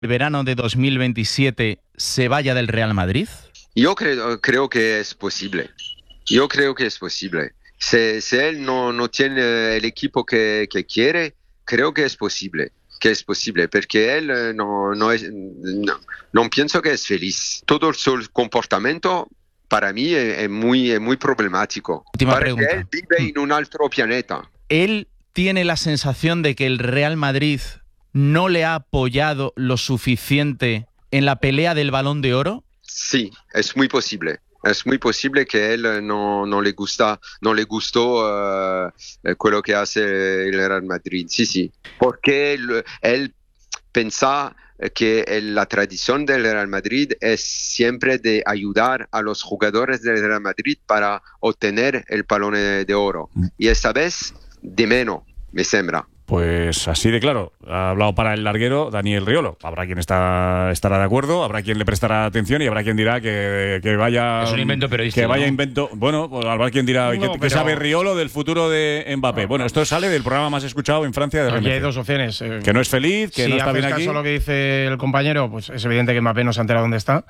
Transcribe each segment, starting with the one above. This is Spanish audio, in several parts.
el verano de 2027 se vaya del Real Madrid? Yo creo que es posible. Yo creo que es posible. Si él no tiene el equipo que quiere, creo que es posible. Porque él no pienso que es feliz. Todo su comportamiento para mí es muy problemático. Última Parece pregunta. que él vive en un otro planeta. ¿Él tiene la sensación de que el Real Madrid no le ha apoyado lo suficiente en la pelea del Balón de Oro? Sí, es muy posible. Es muy posible que él no le gustó lo que hace el Real Madrid. Sí. Porque él piensa que la tradición del Real Madrid es siempre de ayudar a los jugadores del Real Madrid para obtener el Balón de Oro. Y esta vez de menos, me sembra. Pues así de claro, ha hablado para el larguero Daniel Riolo. Habrá quien estará de acuerdo, habrá quien le prestará atención y habrá quien dirá que vaya... Es un invento periodístico. Que vaya ¿no? invento... Bueno, pues habrá quien dirá que sabe Riolo del futuro de Mbappé. Bueno, esto sale del programa más escuchado en Francia de Aquí RMC. hay dos opciones. Que no es feliz, que no está bien aquí. Si haces caso a lo que dice el compañero, pues es evidente que Mbappé no se ha enterado dónde está.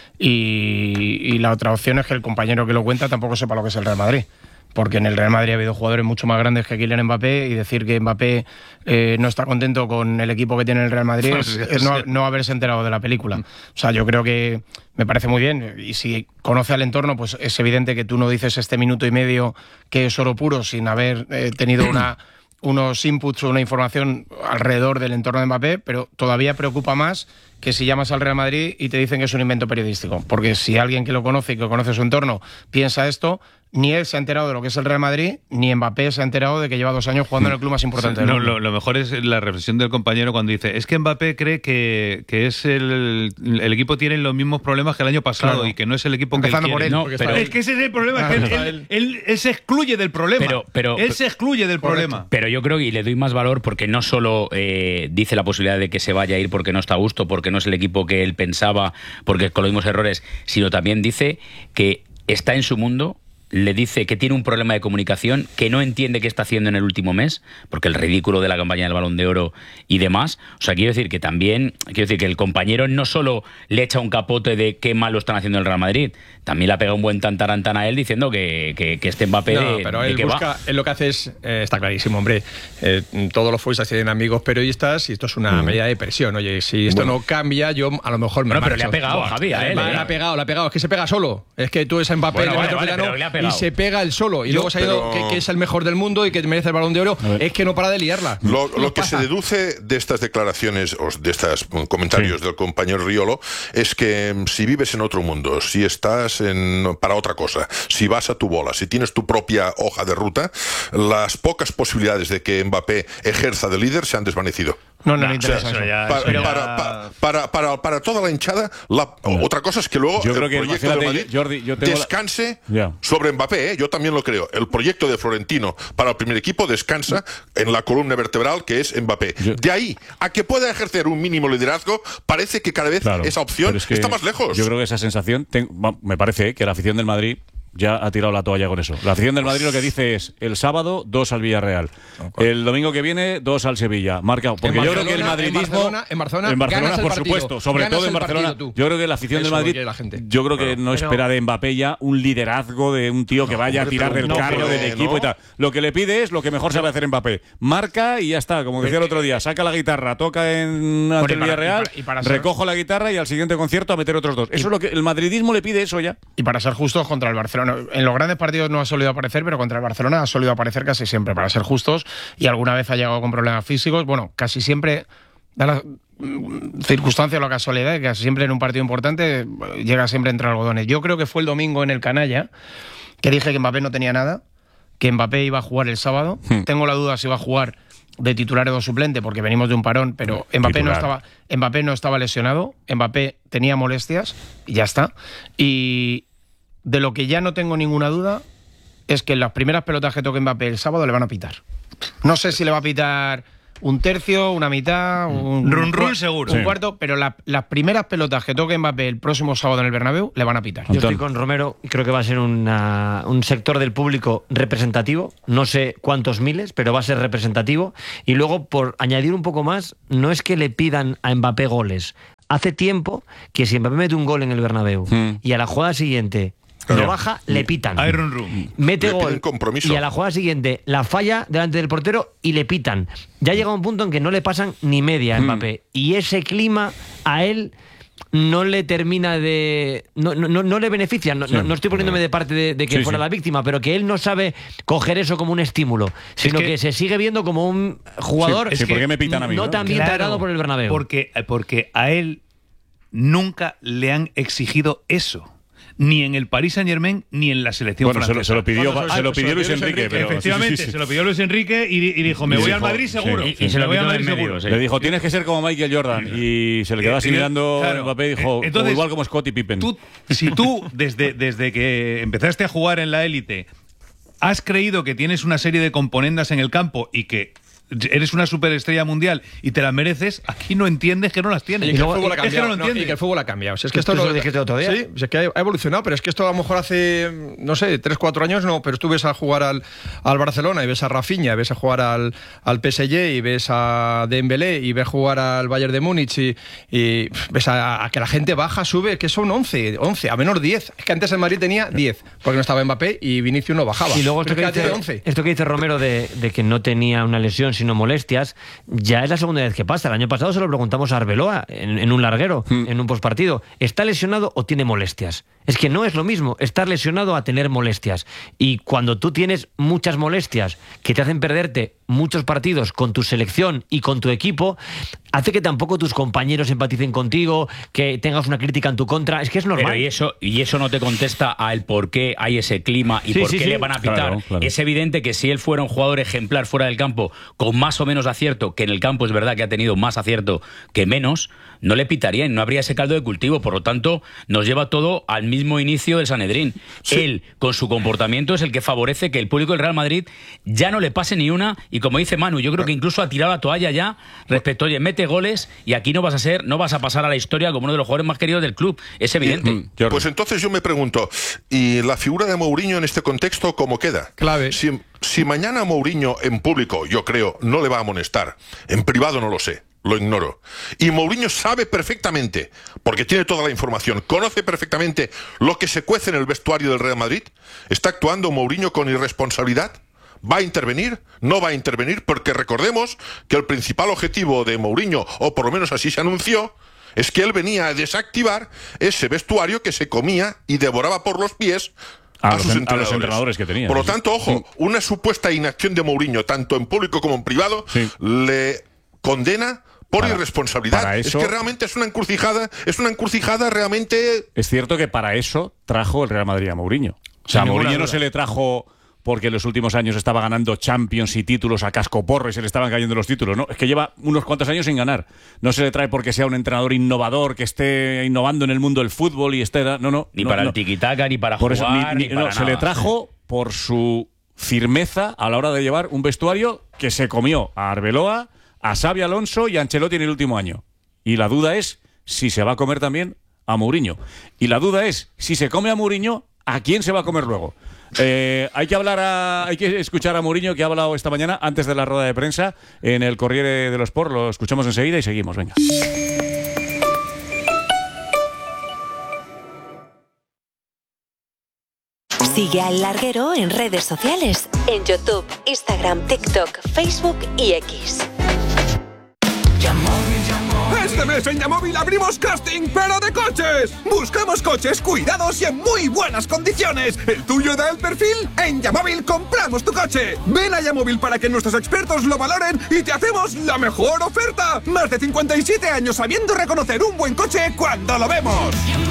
Y la otra opción es que el compañero que lo cuenta tampoco sepa lo que es el Real Madrid. Porque en el Real Madrid ha habido jugadores mucho más grandes que Kylian Mbappé, y decir que Mbappé no está contento con el equipo que tiene el Real Madrid es no haberse enterado de la película. O sea, yo creo que me parece muy bien, y si conoce al entorno, pues es evidente que tú no dices este minuto y medio que es oro puro sin haber tenido unos inputs o una información alrededor del entorno de Mbappé, pero todavía preocupa más que si llamas al Real Madrid y te dicen que es un invento periodístico. Porque si alguien que lo conoce y que conoce su entorno piensa esto, ni él se ha enterado de lo que es el Real Madrid, ni Mbappé se ha enterado de que lleva 2 años jugando en el club más importante del mundo. Lo mejor es la reflexión del compañero cuando dice: es que Mbappé cree que es el equipo tiene los mismos problemas que el año pasado, claro, y que no es el equipo que él quiere. Por él, no, pero es que ese es el problema, es que él se excluye del problema. Él se excluye del problema. Pero yo creo que le doy más valor porque no solo dice la posibilidad de que se vaya a ir porque no está a gusto, porque no es el equipo que él pensaba, porque con los mismos errores, sino también dice que está en su mundo. Le dice que tiene un problema de comunicación, que no entiende qué está haciendo en el último mes, porque el ridículo de la campaña del Balón de Oro y demás. O sea, quiero decir que el compañero no solo le echa un capote de qué mal lo están haciendo el Real Madrid, también le ha pegado un buen tantarantán a él diciendo que este Mbappé no, pero él busca, él lo que hace es, está clarísimo, hombre, todos los futbolistas tienen amigos periodistas y esto es una medida de presión. Oye, si esto no cambia, yo a lo mejor me marcho. Pero le ha pegado, Javi, a él. Le ha pegado, es que se pega solo. Es que tú eres Mbappé, y se pega él solo. Y luego se ha ido que es el mejor del mundo y que merece el Balón de Oro. Es que no para de liarla. Lo que se deduce de estas declaraciones o de estos comentarios del compañero Riolo es que si vives en otro mundo, si estás para otra cosa, si vas a tu bola, si tienes tu propia hoja de ruta, las pocas posibilidades de que Mbappé ejerza de líder se han desvanecido. No le interesa para toda la hinchada. Otra cosa es que luego yo creo que, el proyecto de Madrid Jordi, descanse sobre Mbappé. Yo también lo creo. El proyecto de Florentino para el primer equipo descansa en la columna vertebral que es Mbappé. De ahí a que pueda ejercer un mínimo liderazgo, parece que cada vez esa opción está más lejos. Yo creo que esa sensación, me parece que la afición del Madrid ya ha tirado la toalla con eso. La afición del Madrid lo que dice es: el sábado 2 al Villarreal, el domingo que viene 2 al Sevilla, marcado. Porque yo creo que el madridismo en Barcelona por supuesto, sobre todo en Barcelona, yo creo que la afición del Madrid, yo creo que no espera de Mbappé ya un liderazgo de un tío que vaya a tirar del carro del equipo y tal. Lo que le pide es lo que mejor sabe hacer Mbappé: marca y ya está, como decía el otro día, saca la guitarra, toca ante el Villarreal, recojo la guitarra y al siguiente concierto a meter otros 2. Eso es lo que el madridismo le pide, eso ya. Y para ser justos, contra el Barcelona, en los grandes partidos no ha solido aparecer, pero contra el Barcelona ha solido aparecer casi siempre, para ser justos, y alguna vez ha llegado con problemas físicos. Bueno, casi siempre da la circunstancia o la casualidad, que casi siempre en un partido importante llega siempre entre algodones. Yo creo que fue el domingo en el Canalla que dije que Mbappé no tenía nada, que Mbappé iba a jugar el sábado. Tengo la duda si iba a jugar de titular o de suplente, porque venimos de un parón, pero Mbappé no estaba lesionado, Mbappé tenía molestias y ya está. Y de lo que ya no tengo ninguna duda es que en las primeras pelotas que toque Mbappé el sábado le van a pitar. No sé si le va a pitar un tercio, una mitad, run seguro. Un cuarto, pero las primeras pelotas que toque Mbappé el próximo sábado en el Bernabéu le van a pitar. Yo estoy con Romero y creo que va a ser un sector del público representativo, no sé cuántos miles, pero va a ser representativo. Y luego, por añadir un poco más, no es que le pidan a Mbappé goles. Hace tiempo que si Mbappé mete un gol en el Bernabéu y a la jugada siguiente lo baja, le pitan. Mete gol y a la jugada siguiente la falla delante del portero y le pitan. Ya llega un punto en que no le pasan ni media a Mbappé. Y ese clima a él no le termina de... No le beneficia. No estoy poniéndome de parte de que fuera la víctima, pero que él no sabe coger eso como un estímulo, sino que se sigue viendo como un jugador ¿por qué me pitan a mí, no tan bien tratado por el Bernabéu. Porque a él nunca le han exigido eso. Ni en el Paris Saint-Germain ni en la selección francesa. Se lo pidió Luis Enrique. Pero, efectivamente, se lo pidió Luis Enrique y dijo, me voy al Madrid seguro. Y se lo pidió al medio. Le dijo, tienes que ser como Michael Jordan. Y se le quedó así mirando Mbappé y dijo, entonces, igual como Scottie Pippen. Si tú, desde que empezaste a jugar en la élite, has creído que tienes una serie de componendas en el campo y que eres una superestrella mundial y te las mereces, aquí no entiendes que no las tienes. Y que el fútbol ha cambiado. Y que el fútbol ha cambiado. Si es que esto lo dijiste otro día. Sí, es que ha evolucionado, pero es que esto a lo mejor hace, no sé, 3-4 años no, pero tú ves a jugar al Barcelona y ves a Rafinha, ves a jugar al PSG y ves a Dembélé y ves jugar al Bayern de Múnich y ves a que la gente baja, sube, que son 11, a menos 10. Es que antes el Madrid tenía 10, porque no estaba Mbappé y Vinicius no bajaba. Y luego esto que dice Romero de que no tenía una lesión sino molestias, ya es la segunda vez que pasa. El año pasado se lo preguntamos a Arbeloa en un larguero, en un postpartido. ¿Está lesionado o tiene molestias? Es que no es lo mismo estar lesionado a tener molestias. Y cuando tú tienes muchas molestias que te hacen perderte muchos partidos con tu selección y con tu equipo, hace que tampoco tus compañeros empaticen contigo, que tengas una crítica en tu contra. Es que es normal. Pero y eso no te contesta a el por qué hay ese clima y por qué le van a pitar. Claro. Es evidente que si él fuera un jugador ejemplar fuera del campo, con más o menos acierto, que en el campo es verdad que ha tenido más acierto que menos, no le pitarían, no habría ese caldo de cultivo. Por lo tanto, nos lleva todo al mismo inicio del Sanedrín. Sí. Él, con su comportamiento, es el que favorece que el público del Real Madrid ya no le pase ni una. Y como dice Manu, yo creo que incluso ha tirado la toalla ya respecto, oye, mete goles y aquí no vas a pasar a la historia como uno de los jugadores más queridos del club. Es evidente. Pues entonces yo me pregunto, ¿y la figura de Mourinho en este contexto cómo queda? Clave. Si mañana Mourinho en público, yo creo, no le va a amonestar, en privado no lo sé, lo ignoro. Y Mourinho sabe perfectamente, porque tiene toda la información, conoce perfectamente lo que se cuece en el vestuario del Real Madrid. ¿Está actuando Mourinho con irresponsabilidad? ¿Va a intervenir? ¿No va a intervenir? Porque recordemos que el principal objetivo de Mourinho, o por lo menos así se anunció, es que él venía a desactivar ese vestuario que se comía y devoraba por los pies a los entrenadores que tenía. Por lo tanto, ojo, una supuesta inacción de Mourinho, tanto en público como en privado, le condena por irresponsabilidad. Es que realmente es una encrucijada realmente... Es cierto que para eso trajo el Real Madrid a Mourinho. O sea, a Mourinho no se le trajo porque en los últimos años estaba ganando Champions y títulos a cascoporro y se le estaban cayendo los títulos, ¿no? Es que lleva unos cuantos años sin ganar. No se le trae porque sea un entrenador innovador que esté innovando en el mundo del fútbol y esté... Ni para el tiquitaca, ni para jugar, ni para nada. Se le trajo por su firmeza a la hora de llevar un vestuario que se comió a Arbeloa, a Xabi Alonso y a Ancelotti en el último año. Y la duda es si se va a comer también a Mourinho. Y la duda es si se come a Mourinho, ¿a quién se va a comer luego? Hay que escuchar a Mourinho, que ha hablado esta mañana antes de la rueda de prensa en el Corriere dello Sport. Lo escuchamos enseguida y seguimos. Venga. Sigue al Larguero en redes sociales, en YouTube, Instagram, TikTok, Facebook y X. Este mes en Yamóvil abrimos casting, pero de coches. Buscamos coches cuidados y en muy buenas condiciones. ¿El tuyo da el perfil? En Yamóvil compramos tu coche. Ven a Yamóvil para que nuestros expertos lo valoren y te hacemos la mejor oferta. Más de 57 años sabiendo reconocer un buen coche cuando lo vemos.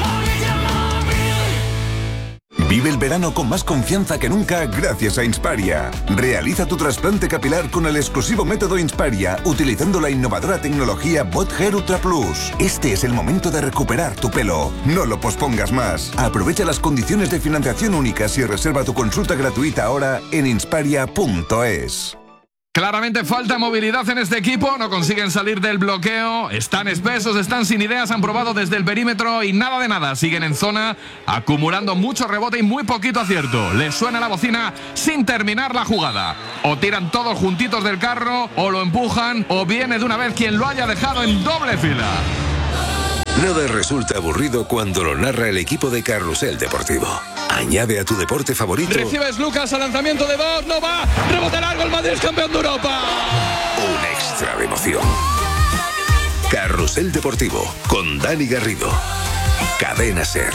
Vive el verano con más confianza que nunca gracias a Insparia. Realiza tu trasplante capilar con el exclusivo método Insparia, utilizando la innovadora tecnología Bot Hair Ultra Plus. Este es el momento de recuperar tu pelo. No lo pospongas más. Aprovecha las condiciones de financiación únicas y reserva tu consulta gratuita ahora en insparia.es. Claramente falta movilidad en este equipo, no consiguen salir del bloqueo, están espesos, están sin ideas, han probado desde el perímetro y nada de nada, siguen en zona, acumulando mucho rebote y muy poquito acierto. Les suena la bocina sin terminar la jugada. O tiran todos juntitos del carro, o lo empujan, o viene de una vez quien lo haya dejado en doble fila. Nada resulta aburrido cuando lo narra el equipo de Carrusel Deportivo. Añade a tu deporte favorito. Recibes Lucas al lanzamiento de Bosch, no va, rebote largo, el Madrid es campeón de Europa. Un extra de emoción. Carrusel Deportivo con Dani Garrido. Cadena SER.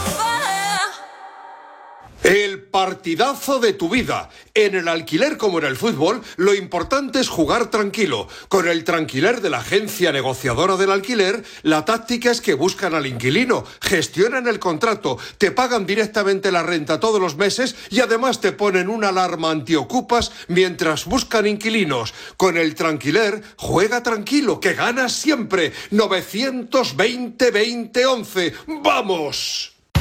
El partidazo de tu vida. En el alquiler como en el fútbol, lo importante es jugar tranquilo. Con el Tranquiler de la agencia negociadora del alquiler, la táctica es que buscan al inquilino, gestionan el contrato, te pagan directamente la renta todos los meses y además te ponen una alarma antiocupas mientras buscan inquilinos. Con el Tranquiler, juega tranquilo, que ganas siempre. 920 20 11. ¡Vamos!